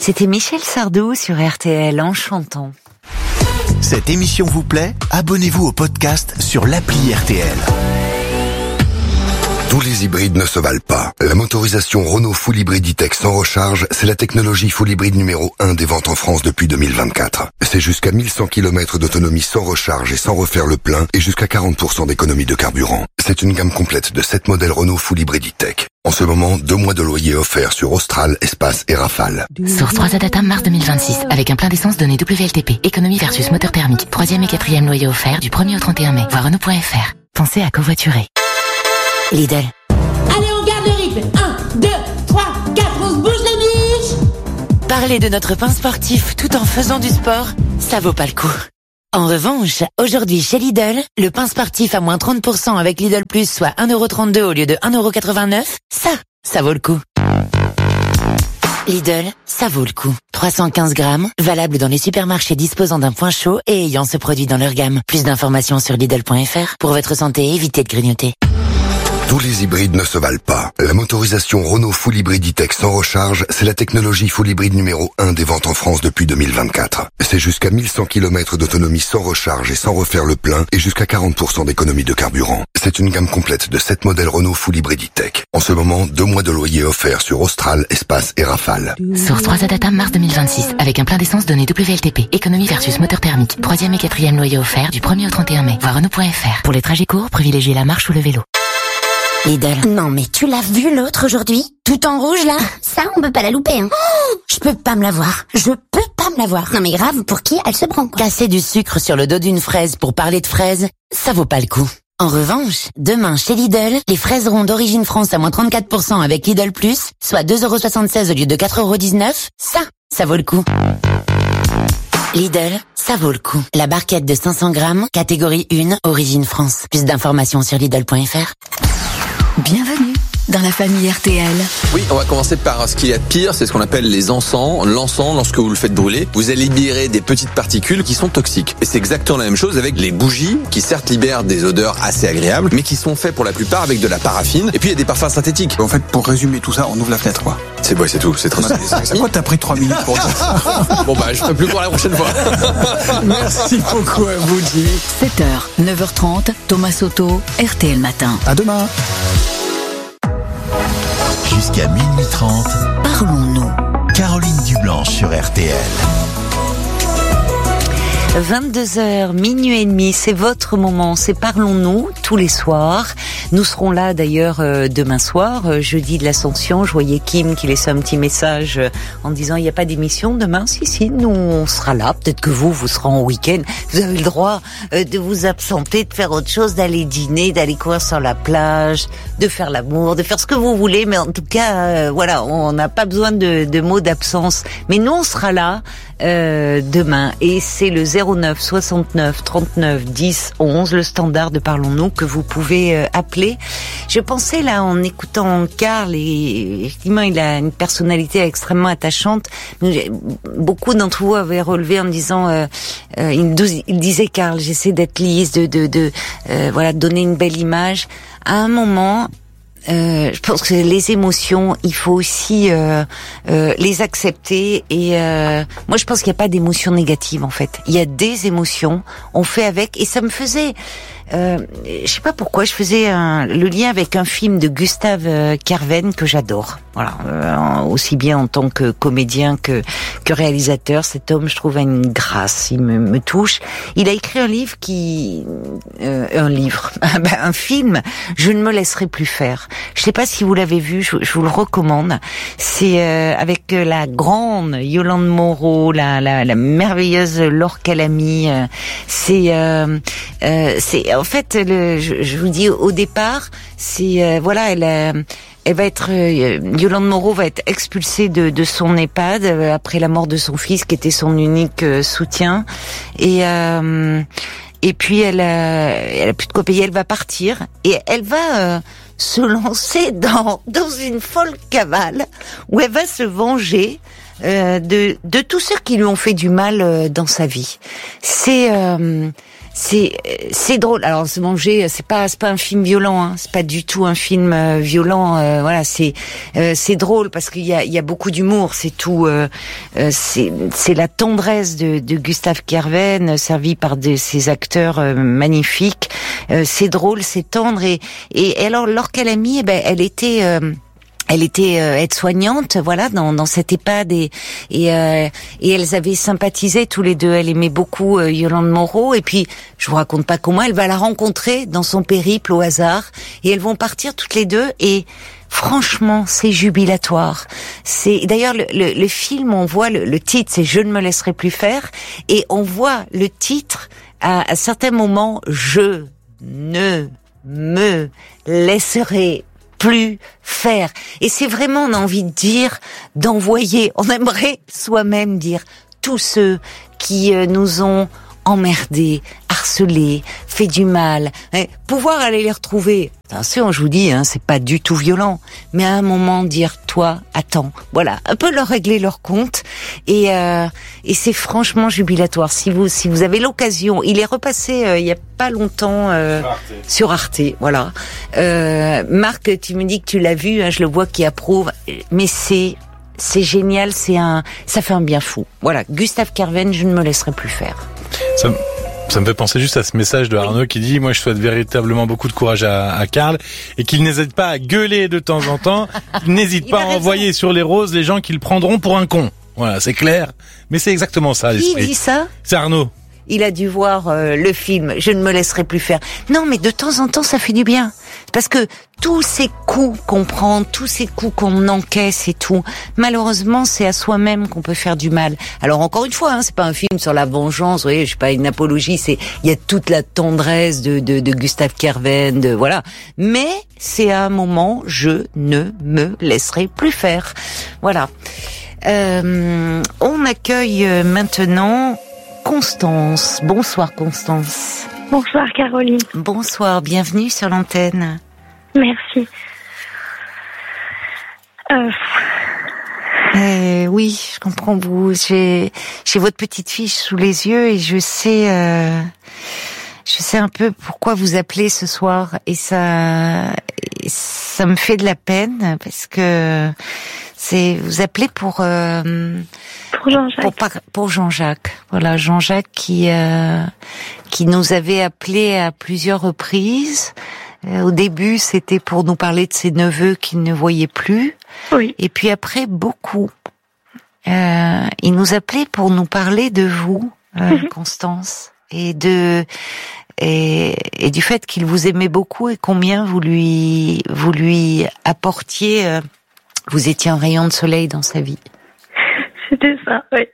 C'était Michel Sardou sur RTL en chantant. Cette émission vous plaît ? Abonnez-vous au podcast sur l'appli RTL. Tous les hybrides ne se valent pas. La motorisation Renault Full Hybrid E-Tech sans recharge, c'est la technologie full hybride numéro 1 des ventes en France depuis 2024. C'est jusqu'à 1100 km d'autonomie sans recharge et sans refaire le plein et jusqu'à 40% d'économie de carburant. C'est une gamme complète de 7 modèles Renault Full Hybrid E-Tech. En ce moment, 2 mois de loyer offerts sur Austral, Espace et Rafale. Source 3 Adata mars 2026, avec un plein d'essence donné WLTP. Économie versus moteur thermique. 3e et 4e loyer offert du 1er au 31 mai. Voir Renault.fr. Pensez à covoiturer. Lidl. Allez, on garde le rythme. 1, 2, 3, 4, on se bouge les biches. Parler de notre pain sportif tout en faisant du sport, ça vaut pas le coup. En revanche, aujourd'hui chez Lidl, le pain sportif à moins 30% avec Lidl Plus, soit 1,32€ au lieu de 1,89€, ça vaut le coup. Lidl, ça vaut le coup. 315 grammes, valable dans les supermarchés disposant d'un point chaud et ayant ce produit dans leur gamme. Plus d'informations sur Lidl.fr. Pour votre santé, évitez de grignoter. Tous les hybrides ne se valent pas. La motorisation Renault Full Hybrid E-Tech sans recharge, c'est la technologie full hybride numéro 1 des ventes en France depuis 2024. C'est jusqu'à 1100 km d'autonomie sans recharge et sans refaire le plein et jusqu'à 40% d'économie de carburant. C'est une gamme complète de 7 modèles Renault Full Hybrid E-Tech. En ce moment, 2 mois de loyer offerts sur Austral, Espace et Rafale. Source 3 Adata mars 2026, avec un plein d'essence donné WLTP. Économie versus moteur thermique. 3e et 4e loyer offert du 1er au 31 mai. Voir Renault.fr. Pour les trajets courts, privilégiez la marche ou le vélo. Lidl. Non mais tu l'as vu l'autre aujourd'hui? Tout en rouge là? Ça on peut pas la louper hein. Je peux pas me la voir. Non mais grave, pour qui elle se prend quoi? Casser du sucre sur le dos d'une fraise pour parler de fraises, ça vaut pas le coup. En revanche, demain chez Lidl, les fraises rondes d'origine France à moins 34% avec Lidl Plus, soit 2,76€ au lieu de 4,19€, ça vaut le coup. Lidl, ça vaut le coup. La barquette de 500 grammes, catégorie 1, origine France. Plus d'informations sur Lidl.fr. Bienvenue dans la famille RTL. Oui, on va commencer par ce qu'il y a de pire, c'est ce qu'on appelle les encens. L'encens, lorsque vous le faites brûler, vous allez libérer des petites particules qui sont toxiques. Et c'est exactement la même chose avec les bougies, qui certes libèrent des odeurs assez agréables, mais qui sont faits pour la plupart avec de la paraffine. Et puis il y a des parfums synthétiques. En fait, pour résumer tout ça, on ouvre la fenêtre, quoi. C'est tout, c'est très simple. Pourquoi t'as pris 3 minutes pour ça? Bon bah, je ferai plus pour la prochaine fois. Merci beaucoup à vous, Jimmy. 7h, 9h30, Thomas Soto, RTL Matin. À demain. Jusqu'à minuit 30, Parlons-nous. Caroline Dublanche sur RTL. 22h, minuit et demi, c'est votre moment, c'est Parlons-nous tous les soirs. Nous serons là d'ailleurs demain soir, jeudi de l'Ascension. Je voyais Kim qui laissait un petit message en disant il n'y a pas d'émission demain. Si, nous on sera là. Peut-être que vous serez en week-end. Vous avez le droit de vous absenter, de faire autre chose, d'aller dîner, d'aller courir sur la plage, de faire l'amour, de faire ce que vous voulez. Mais en tout cas, voilà, on n'a pas besoin de mots d'absence. Mais nous on sera là demain et c'est le 09 69 39 10 11, le standard de Parlons-nous que vous pouvez appeler. Je pensais là en écoutant Karl et effectivement il a une personnalité extrêmement attachante. Beaucoup d'entre vous avaient relevé en disant il disait Karl, j'essaie d'être lisse, de donner une belle image. À un moment, je pense que les émotions, il faut aussi les accepter et moi je pense qu'il n'y a pas d'émotions négatives en fait. Il y a des émotions, on fait avec et ça me faisait je sais pas pourquoi je faisais le lien avec un film de Gustave Kerven que j'adore. Voilà, aussi bien en tant que comédien que réalisateur, cet homme je trouve a une grâce, il me touche. Il a écrit un livre un film, Je ne me laisserai plus faire. Je sais pas si vous l'avez vu, je vous le recommande. C'est avec la grande Yolande Moreau, la merveilleuse Laure Calamy. C'est en fait je vous dis au départ, c'est elle va être Yolande Moreau va être expulsée de son EHPAD après la mort de son fils qui était son unique soutien et puis elle a plus de quoi payer, elle va partir et elle va se lancer dans une folle cavale où elle va se venger de tous ceux qui lui ont fait du mal dans sa vie. c'est drôle. Alors Se manger, c'est pas un film violent, hein. C'est pas du tout un film violent. Voilà, c'est drôle parce qu'il y a beaucoup d'humour. C'est tout. C'est la tendresse de Gustave Kerven, servi par ces acteurs magnifiques. C'est drôle, c'est tendre et alors Laure Calamy, elle était aide-soignante, voilà, dans cette EHPAD et elles avaient sympathisé tous les deux. Elle aimait beaucoup Yolande Moreau et puis je vous raconte pas comment elle va la rencontrer dans son périple au hasard et elles vont partir toutes les deux et franchement c'est jubilatoire. C'est d'ailleurs le film, on voit le titre, c'est Je ne me laisserai plus faire et on voit le titre à certains moments, je ne me laisserai plus faire. Et c'est vraiment, on a envie de dire, d'envoyer, on aimerait soi-même dire, tous ceux qui nous ont emmerdés, harcelés, fait du mal, pouvoir aller les retrouver. Attention, je vous dis, c'est pas du tout violent, mais à un moment dire, toi, attends, voilà, un peu leur régler leur compte, et c'est franchement jubilatoire. Si vous avez l'occasion, il est repassé il y a pas longtemps sur Arte, voilà. Marc, tu me dis que tu l'as vu, je le vois qui approuve, mais c'est génial, ça fait un bien fou. Voilà, Gustave Kerven, je ne me laisserai plus faire. Ça me fait penser juste à ce message de Arnaud qui dit « Moi, je souhaite véritablement beaucoup de courage à Karl et qu'il n'hésite pas à gueuler de temps en temps. Il n'hésite pas à envoyer sur les roses les gens qui le prendront pour un con. » Voilà, c'est clair. Mais c'est exactement ça, l'esprit. Qui dit ça ? C'est Arnaud. Il a dû voir le film « Je ne me laisserai plus faire ». Non, mais de temps en temps, ça fait du bien. Parce que tous ces coups qu'on prend, tous ces coups qu'on encaisse et tout, malheureusement, c'est à soi-même qu'on peut faire du mal. Alors encore une fois, c'est pas un film sur la vengeance, vous voyez, je sais pas, une apologie, il y a toute la tendresse de Gustave Kerven, voilà. Mais c'est à un moment, je ne me laisserai plus faire. Voilà. On accueille maintenant Constance. Bonsoir Constance. Bonsoir Caroline. Bonsoir, bienvenue sur l'antenne. Merci. Oui, je comprends vous. J'ai votre petite fiche sous les yeux et je sais un peu pourquoi vous appelez ce soir et ça me fait de la peine parce que vous appelez pour Jean-Jacques. Pour Jean-Jacques. Voilà, Jean-Jacques qui nous avait appelé à plusieurs reprises. Au début, c'était pour nous parler de ses neveux qu'il ne voyait plus. Oui. Et puis après, beaucoup. Il nous appelait pour nous parler de vous, Constance, et du fait qu'il vous aimait beaucoup et combien vous lui apportiez. Vous étiez un rayon de soleil dans sa vie. C'était ça, oui.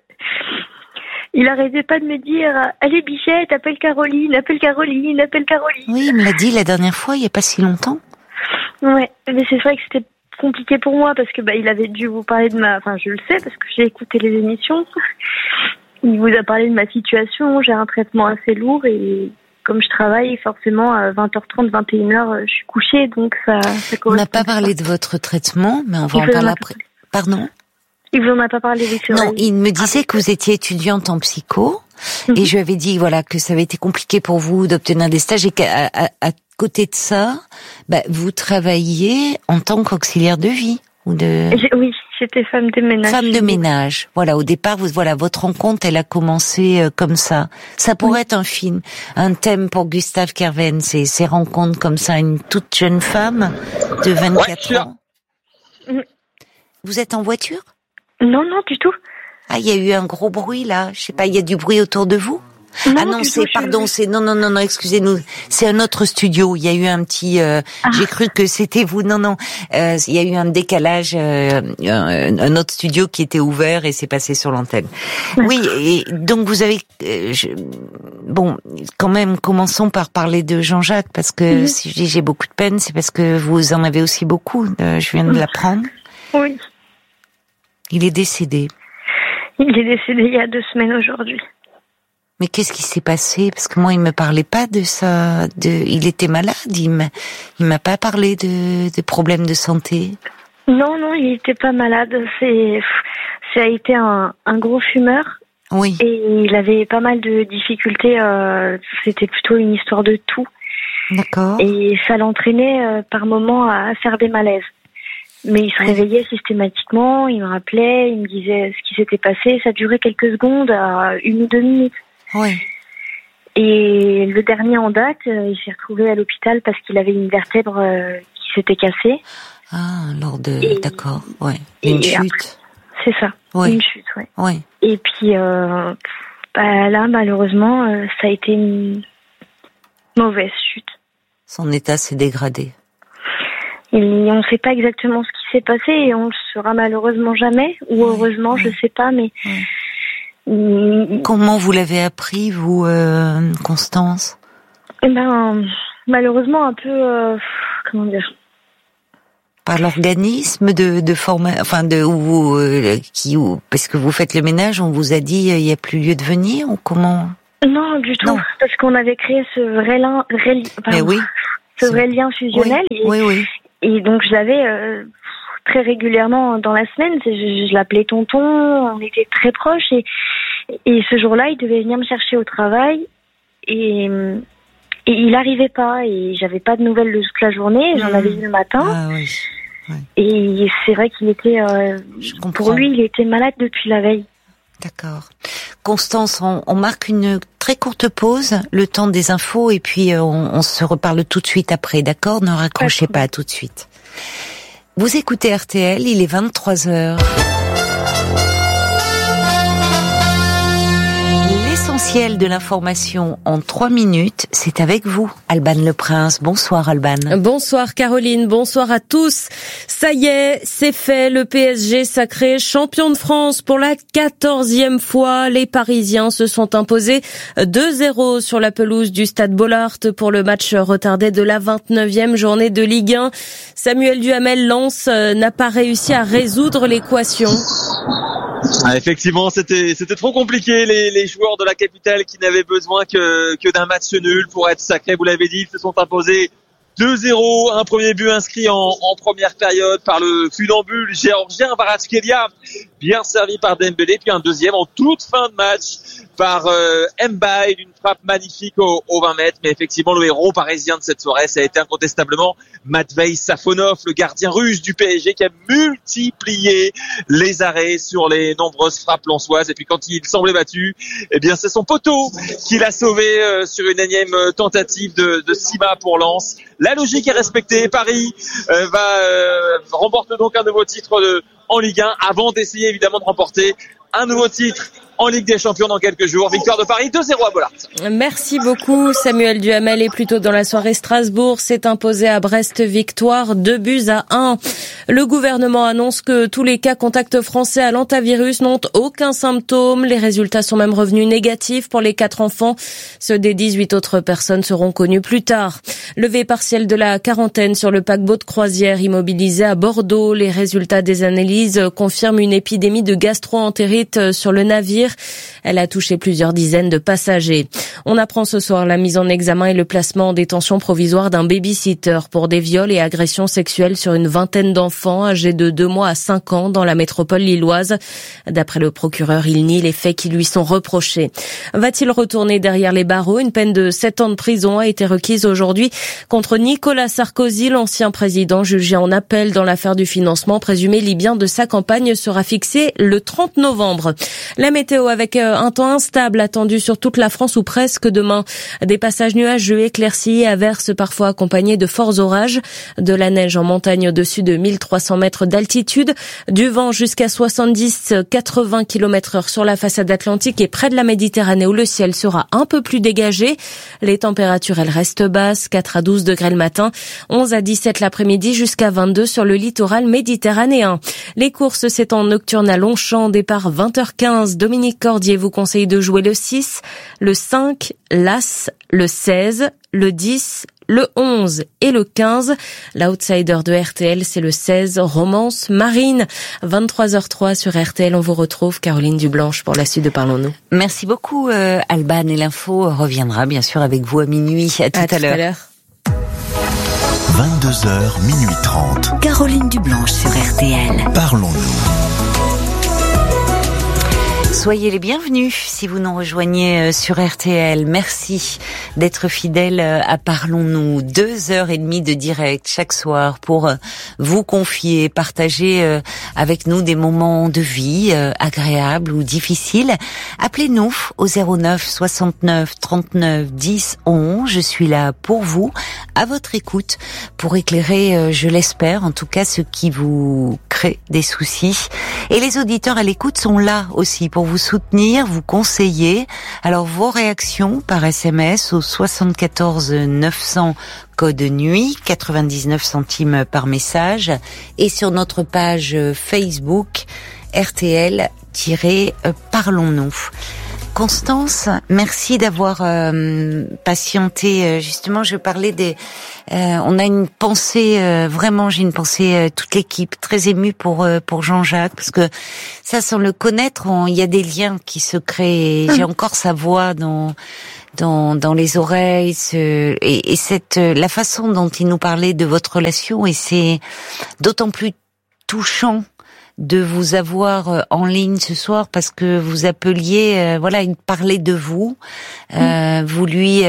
Il arrêtait pas de me dire « Allez Bichette, appelle Caroline, appelle Caroline, appelle Caroline ». Oui, il me l'a dit la dernière fois, il n'y a pas si longtemps. Ouais, mais c'est vrai que c'était compliqué pour moi parce que il avait dû vous parler de Enfin, je le sais parce que j'ai écouté les émissions. Il vous a parlé de ma situation, j'ai un traitement assez lourd et comme je travaille, forcément, à 20h30, 21h, je suis couchée, donc ça correspond. On n'a pas parlé de votre traitement, mais on va en parler après. Pardon ? Il vous en a pas parlé, oui, c'est vrai. Non, il me disait que vous étiez étudiante en psycho, et je lui avais dit, voilà, que ça avait été compliqué pour vous d'obtenir des stages, et qu'à côté de ça, vous travailliez en tant qu'auxiliaire de vie, ou de... Oui, j'étais femme de ménage. Femme de ménage. Voilà, au départ, votre rencontre, elle a commencé comme ça. Ça pourrait être un film, un thème pour Gustave Kerven, ces rencontres comme ça, une toute jeune femme de 24 ans. Vous êtes en voiture ? Non, du tout. Ah, il y a eu un gros bruit là. Je sais pas, il y a du bruit autour de vous ? Non, non, excusez-nous. C'est un autre studio. Il y a eu un petit, j'ai cru que c'était vous. Non. Il y a eu un décalage, un autre studio qui était ouvert et c'est passé sur l'antenne. Oui, et donc vous avez, bon, quand même, commençons par parler de Jean-Jacques parce que si je dis j'ai beaucoup de peine, c'est parce que vous en avez aussi beaucoup. Je viens de l'apprendre. Oui. Il est décédé. Il est décédé il y a 2 semaines aujourd'hui. Mais qu'est-ce qui s'est passé ? Parce que moi, il me parlait pas de ça. Il était malade. Il m'a pas parlé de problèmes de santé. Non, il était pas malade. Ça a été un gros fumeur. Oui. Et il avait pas mal de difficultés. C'était plutôt une histoire de toux. D'accord. Et ça l'entraînait par moments à faire des malaises. Mais il se réveillait systématiquement, il me rappelait, il me disait ce qui s'était passé. Ça durait quelques secondes, 1 ou 2 minutes. Oui. Et le dernier en date, il s'est retrouvé à l'hôpital parce qu'il avait une vertèbre qui s'était cassée. Ah, lors de... D'accord, ouais. Une chute. Après, c'est ça, une chute, ouais. Ouais. Et puis là, malheureusement, ça a été une mauvaise chute. Son état s'est dégradé. Et on ne sait pas exactement ce qui s'est passé et on le saura malheureusement jamais, ou heureusement, je sais pas, mais... Comment vous l'avez appris, vous, Constance? Eh ben, malheureusement, un peu, comment dire? Par l'organisme de formation, enfin parce que vous faites le ménage, on vous a dit il y a plus lieu de venir ou comment? Non, du tout, parce qu'on avait créé ce vrai lien fusionnel. Oui. Et donc je l'avais très régulièrement dans la semaine. Je l'appelais tonton, on était très proches et ce jour-là, il devait venir me chercher au travail et il arrivait pas et j'avais pas de nouvelles de toute la journée. J'en avais eu le matin. Ah oui. Ouais. Et c'est vrai qu'il était, pour lui, il était malade depuis la veille. D'accord. Constance, on marque une très courte pause, le temps des infos, et puis on se reparle tout de suite après, d'accord? Ne raccrochez pas tout de suite. Vous écoutez RTL, il est 23h. L'essentiel de l'information en 3 minutes, c'est avec vous, Alban Le Prince. Bonsoir Alban. Bonsoir Caroline, bonsoir à tous. Ça y est, c'est fait, le PSG sacré champion de France pour la 14e fois. Les Parisiens se sont imposés 2-0 sur la pelouse du Stade Bollaert pour le match retardé de la 29e journée de Ligue 1. Samuel Duhamel, Lens n'a pas réussi à résoudre l'équation. Ah, effectivement, c'était trop compliqué. Les joueurs de la capitale qui n'avaient besoin que d'un match nul pour être sacrés, vous l'avez dit, ils se sont imposés 2-0, un premier but inscrit en première période par le funambule géorgien Kvaratskhelia, bien servi par Dembélé, puis un deuxième en toute fin de match par Mbaye, d'une frappe magnifique au 20 mètres. Mais effectivement, le héros parisien de cette soirée, ça a été incontestablement Matvei Safonov, le gardien russe du PSG, qui a multiplié les arrêts sur les nombreuses frappes lensoises. Et puis quand il semblait battu, eh bien c'est son poteau qui l'a sauvé sur une énième tentative de Sima pour Lens. La logique est respectée. Paris remporte donc un nouveau titre en Ligue 1 avant d'essayer évidemment de remporter un nouveau titre en Ligue des Champions dans quelques jours. Victoire de Paris 2-0 à Bollaert. Merci beaucoup Samuel Duhamel. Et plus tôt dans la soirée, Strasbourg s'est imposé à Brest, victoire 2-1. Le gouvernement annonce que tous les cas contacts français à l'hantavirus n'ont aucun symptôme. Les résultats sont même revenus négatifs pour les 4 enfants. Ceux des 18 autres personnes seront connus plus tard. Levée partielle de la quarantaine sur le paquebot de croisière immobilisé à Bordeaux. Les résultats des analyses confirment une épidémie de gastro-entérite sur le navire. Elle a touché plusieurs dizaines de passagers. On apprend ce soir la mise en examen et le placement en détention provisoire d'un baby-sitter pour des viols et agressions sexuelles sur une vingtaine d'enfants âgés de 2 mois à 5 ans dans la métropole lilloise. D'après le procureur, il nie les faits qui lui sont reprochés. Va-t-il retourner derrière les barreaux? Une peine de 7 ans de prison a été requise aujourd'hui contre Nicolas Sarkozy, l'ancien président jugé en appel dans l'affaire du financement présumé libyen de sa campagne sera fixée le 30 novembre. La météo avec un temps instable attendu sur toute la France ou presque demain. Des passages nuageux, éclaircis et averses parfois accompagnés de forts orages. De la neige en montagne au-dessus de 1300 mètres d'altitude. Du vent jusqu'à 70-80 km/h sur la façade atlantique et près de la Méditerranée où le ciel sera un peu plus dégagé. Les températures, elles restent basses. 4 à 12 degrés le matin, 11 à 17 l'après-midi jusqu'à 22 sur le littoral méditerranéen. Les courses, c'est en nocturne à Longchamp, départ 20h15. Dominique Cordier vous conseille de jouer le 6, le 5, l'As, le 16, le 10, le 11 et le 15. L'outsider de RTL, c'est le 16, Romance Marine. 23h03 sur RTL, on vous retrouve Caroline Dublanche pour la suite de Parlons-nous. Merci beaucoup Alban, et l'info reviendra bien sûr avec vous à minuit. À tout à l'heure. 22h, minuit 30. Caroline Dublanche sur RTL. Parlons-nous. Soyez les bienvenus si vous nous rejoignez sur RTL. Merci d'être fidèles à Parlons-nous. 2h30 de direct chaque soir pour vous confier, partager avec nous des moments de vie agréables ou difficiles. Appelez-nous au 09 69 39 10 11. Je suis là pour vous, à votre écoute, pour éclairer, je l'espère, en tout cas ce qui vous crée des soucis. Et les auditeurs à l'écoute sont là aussi pour vous soutenir, vous conseiller. Alors vos réactions par SMS au 74 900 code nuit, 99 centimes par message, et sur notre page Facebook RTL-Parlons-nous. Constance, merci d'avoir patienté. Justement, je parlais des... on a une pensée, vraiment, j'ai une pensée, toute l'équipe, très émue pour Jean-Jacques, parce que ça, sans le connaître, il y a des liens qui se créent. J'ai encore sa voix dans les oreilles, et cette, la façon dont il nous parlait de votre relation, et c'est d'autant plus touchant de vous avoir en ligne ce soir parce que vous appeliez, il parlait de vous, vous lui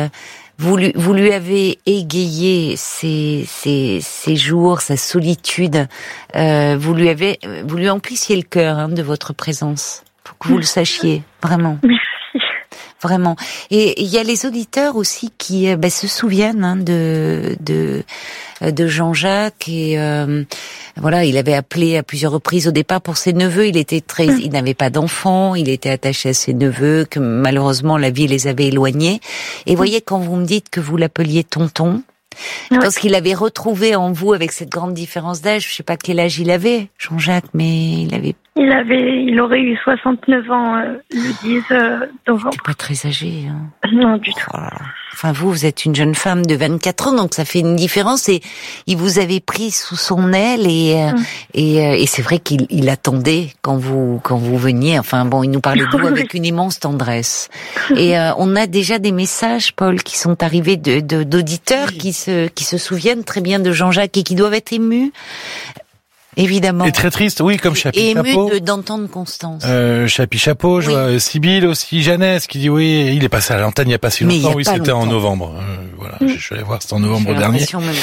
avez égayé ses jours, sa solitude, vous lui emplissiez le cœur de votre présence, pour que vous le sachiez, vraiment. Vraiment. Et il y a les auditeurs aussi qui se souviennent de Jean-Jacques, et il avait appelé à plusieurs reprises au départ pour ses neveux. Il n'avait pas d'enfants, il était attaché à ses neveux, que malheureusement la vie les avait éloignés. Et voyez, quand vous me dites que vous l'appeliez tonton, je pense qu'il avait retrouvé en vous, avec cette grande différence d'âge, je sais pas quel âge il avait, Jean-Jacques, mais il aurait eu 69 ans le 10 novembre. C'est pas très âgé, hein. Non, du tout. Enfin, vous êtes une jeune femme de 24 ans, donc ça fait une différence, et il vous avait pris sous son aile, et c'est vrai qu'il attendait quand vous veniez. Enfin bon, il nous parlait de vous avec une immense tendresse. Et on a déjà des messages, Paul, qui sont arrivés d'auditeurs qui se souviennent très bien de Jean-Jacques et qui doivent être émus. Évidemment. Et très triste, oui, comme Chapi Chapeau. Et ému d'entendre Constance. Chapi Chapeau, je vois Sibylle aussi, Jeannès, qui dit oui, il est passé à l'antenne il n'y a pas si longtemps, oui, c'était en novembre. Je suis allé voir, c'était en novembre dernier.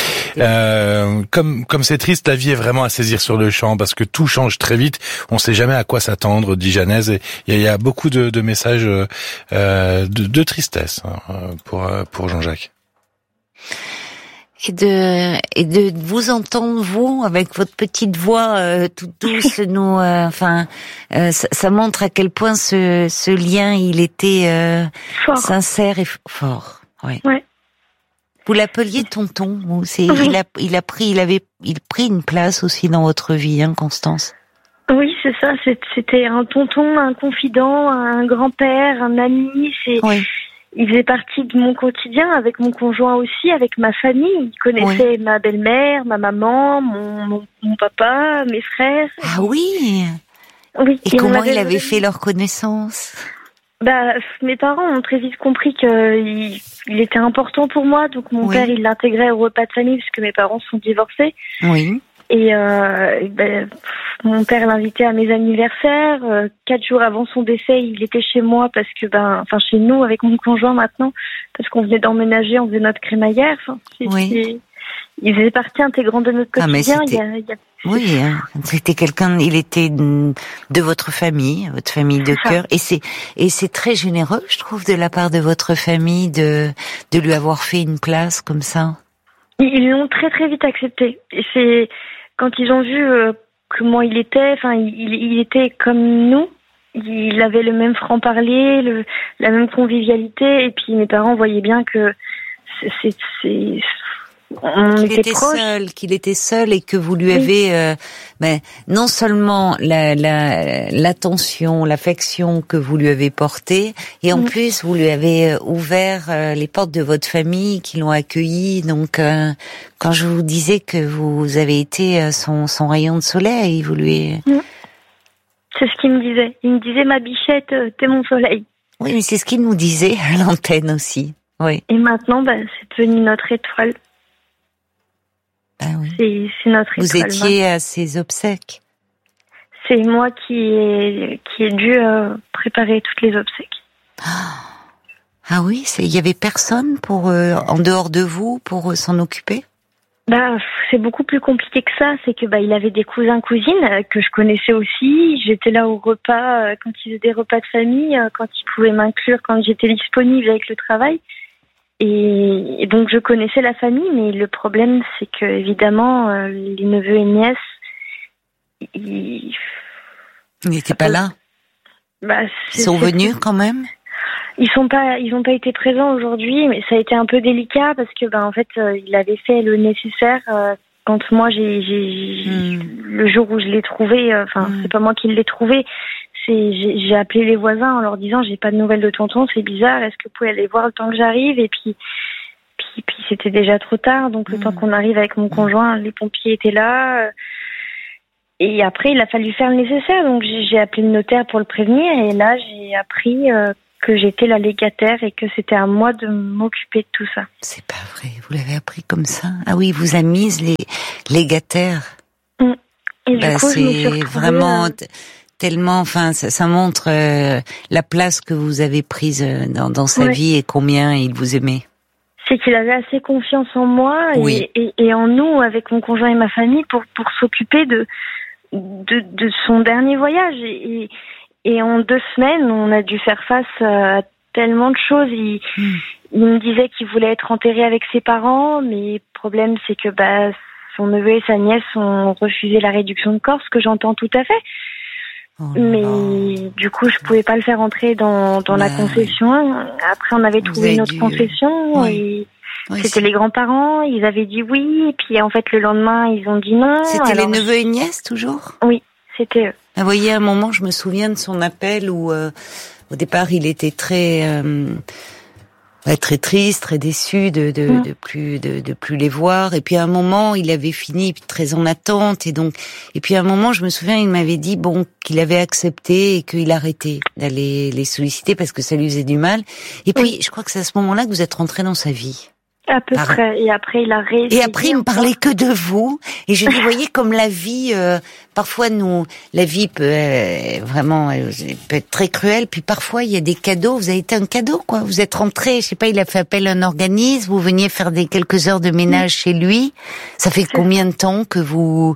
Comme c'est triste, la vie est vraiment à saisir sur le champ, parce que tout change très vite, on sait jamais à quoi s'attendre, dit Jeannès, et il y a beaucoup de messages de tristesse pour Jean-Jacques. Et de vous entendre, vous, avec votre petite voix toute douce, ça montre à quel point ce lien, il était sincère et fort. Ouais. Vous l'appeliez tonton, il a pris une place aussi dans votre vie, Constance. Oui, c'est ça, c'était un tonton, un confident, un grand-père, un ami, il faisait partie de mon quotidien, avec mon conjoint aussi, avec ma famille. Il connaissait ma belle-mère, ma maman, mon papa, mes frères. Ah oui. Oui. Et comment il avait fait leur connaissance? Mes parents ont très vite compris qu'il était important pour moi. Donc mon père, il l'intégrait au repas de famille, puisque mes parents sont divorcés. Oui. Et mon père l'invitait à mes anniversaires. 4 jours avant son décès, il était chez moi parce que chez nous avec mon conjoint maintenant, parce qu'on venait d'emménager, on faisait notre crémaillère. Il faisait partie intégrante de notre quotidien. Oui, c'était quelqu'un. Il était de votre famille de cœur, et c'est très généreux, je trouve, de la part de votre famille de lui avoir fait une place comme ça. Ils l'ont très très vite accepté. Et c'est quand ils ont vu comment il était, il était comme nous. Il avait le même franc-parler, la même convivialité. Et puis mes parents voyaient bien que qu'il était seul, et que vous lui avez non seulement l'attention, l'affection que vous lui avez portée, et en plus vous lui avez ouvert les portes de votre famille qui l'ont accueilli. Donc quand je vous disais que vous avez été son rayon de soleil, vous lui... C'est ce qu'il me disait. Il me disait, ma bichette, t'es mon soleil. Oui, mais c'est ce qu'il nous disait à l'antenne aussi. Oui. Et maintenant, c'est devenu notre étoile. Ah oui. C'est notre étoile. Vous étiez à ses obsèques. C'est moi qui ai dû préparer toutes les obsèques. Ah oui, il y avait personne pour en dehors de vous pour s'en occuper? C'est beaucoup plus compliqué que ça. C'est que il avait des cousins-cousines que je connaissais aussi. J'étais là au repas quand ils faisaient des repas de famille, quand ils pouvaient m'inclure, quand j'étais disponible avec le travail. Et donc je connaissais la famille, mais le problème c'est que évidemment les neveux et nièces, ils n'étaient pas là. Ils sont venus quand même. Ils ont pas été présents aujourd'hui, mais ça a été un peu délicat parce que en fait il avait fait le nécessaire quand moi le jour où je l'ai trouvé. C'est pas moi qui l'ai trouvé. J'ai appelé les voisins en leur disant j'ai pas de nouvelles de tonton, c'est bizarre, est-ce que vous pouvez aller voir le temps que j'arrive? Et puis c'était déjà trop tard, donc le temps qu'on arrive avec mon conjoint, les pompiers étaient là. Et après il a fallu faire le nécessaire, donc j'ai appelé le notaire pour le prévenir, et là j'ai appris que j'étais la légataire et que c'était à moi de m'occuper de tout ça. C'est pas vrai, vous l'avez appris comme ça? Ah oui, vous a mise les légataires. Et du coup, c'est vraiment tellement, ça montre la place que vous avez prise dans sa vie et combien il vous aimait. C'est qu'il avait assez confiance en moi et en nous, avec mon conjoint et ma famille, pour s'occuper de son dernier voyage. Et en 2 semaines, on a dû faire face à tellement de choses. Il me disait qu'il voulait être enterré avec ses parents, mais le problème, c'est que son neveu et sa nièce ont refusé la réduction de corps, ce que j'entends tout à fait. Mais du coup, je pouvais pas le faire entrer dans la concession. Après, on avait trouvé une autre concession et c'était les grands-parents. Ils avaient dit oui, et puis en fait, le lendemain, ils ont dit non. C'était les neveux et nièces, toujours? Oui, c'était eux. Vous voyez, à un moment, je me souviens de son appel où, au départ, il était très triste, très déçu de plus les voir. Et puis à un moment, il avait fini très en attente. Et puis à un moment, je me souviens, il m'avait dit qu'il avait accepté et qu'il arrêtait d'aller les solliciter parce que ça lui faisait du mal. Et puis, je crois que c'est à ce moment-là que vous êtes rentré dans sa vie. À peu près. Et après, il a réussi. Et après, il me parlait que de vous. Et je dis, voyez, comme la vie, parfois la vie peut être très cruelle. Puis parfois, il y a des cadeaux. Vous avez été un cadeau, quoi. Vous êtes rentré, je sais pas, il a fait appel à un organisme. Vous veniez faire quelques heures de ménage chez lui. Ça fait combien de temps que vous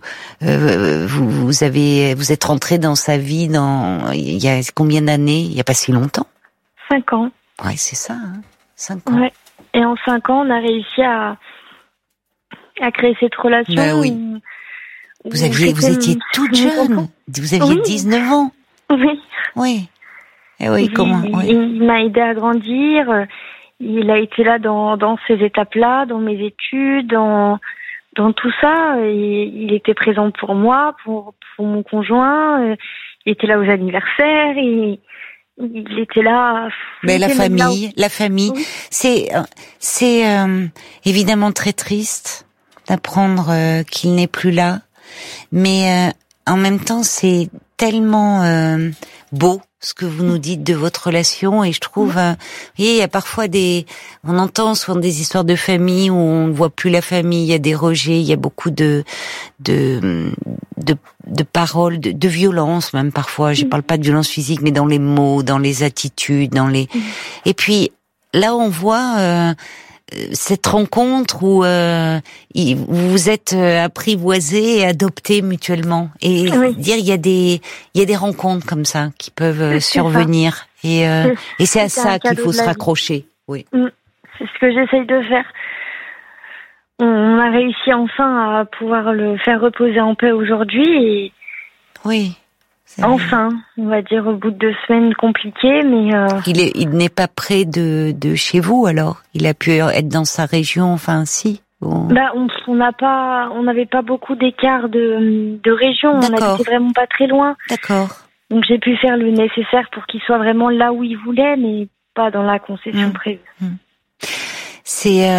êtes rentré dans sa vie il y a combien d'années? Il y a pas si longtemps. 5 ans. Ouais, c'est ça, 5 ans. Ouais. Et en 5 ans, on a réussi à créer cette relation. Oui. Vous étiez toute jeune. Vous aviez 19 ans. Oui. Oui. Et oui, comment? Il m'a aidé à grandir. Il a été là dans ces étapes-là, dans mes études, dans tout ça. Et il était présent pour moi, pour mon conjoint. Il était là aux anniversaires. Il était là. Mais la famille, oui. c'est évidemment très triste d'apprendre qu'il n'est plus là, mais en même temps c'est tellement beau ce que vous nous dites de votre relation, et je trouve, il y a parfois on entend souvent des histoires de famille où on ne voit plus la famille, il y a des rejets, il y a beaucoup de paroles, de violence même parfois. Je parle pas de violence physique, mais dans les mots, dans les attitudes, et puis là on voit cette rencontre où vous vous êtes apprivoisés et adoptés mutuellement, et dire il y a des rencontres comme ça qui peuvent survenir, et c'est à ça qu'il faut se raccrocher. Oui. C'est ce que j'essaye de faire. On a réussi enfin à pouvoir le faire reposer en paix aujourd'hui, et enfin, on va dire au bout de 2 semaines compliquées, mais il n'est pas près de chez vous, alors il a pu être dans sa région, enfin si. On n'avait pas beaucoup d'écart de région, on n'habitait vraiment pas très loin. D'accord. Donc j'ai pu faire le nécessaire pour qu'il soit vraiment là où il voulait, mais pas dans la concession prévue. C'est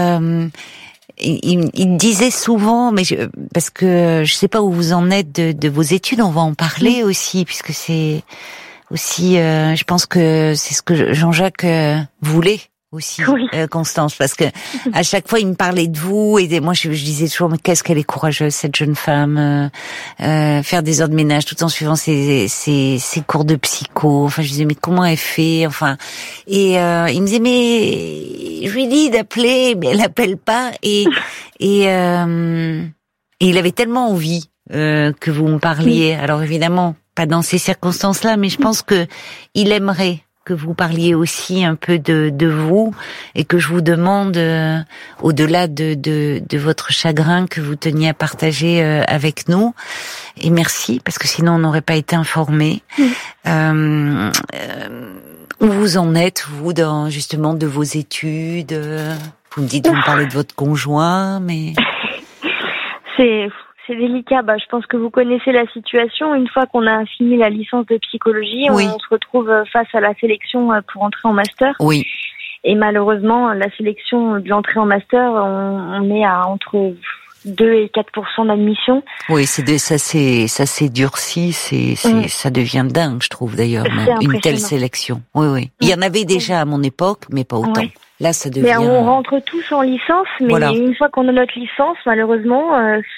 il disait souvent, mais parce que je sais pas où vous en êtes de vos études, on va en parler aussi, puisque c'est aussi, je pense que c'est ce que Jean-Jacques voulait aussi, Constance, parce que à chaque fois il me parlait de vous et moi je disais toujours mais qu'est-ce qu'elle est courageuse cette jeune femme, faire des heures de ménage tout en suivant ses cours de psycho. Enfin je disais mais comment elle fait, enfin et il me disait mais je lui dis d'appeler mais elle appelle pas et il avait tellement envie que vous me parliez. Alors évidemment pas dans ces circonstances-là, mais je pense que il aimerait que vous parliez aussi un peu de vous et que je vous demande, au-delà de votre chagrin, que vous teniez à partager avec nous. Et merci, parce que sinon on n'aurait pas été informés. Où vous en êtes, vous, dans justement de vos études? Vous me dites, vous me parlez de votre conjoint, mais... C'est délicat. Je pense que vous connaissez la situation. Une fois qu'on a fini la licence de psychologie, on se retrouve face à la sélection pour entrer en master. Oui. Et malheureusement, la sélection de l'entrée en master, on est à entre 2 et 4% d'admission. Oui, ça s'est durci, ça devient dingue, je trouve d'ailleurs, une telle sélection. Oui. Il y en avait déjà à mon époque, mais pas autant. Oui. Là, ça devient... Mais on rentre tous en licence, mais une fois qu'on a notre licence, malheureusement,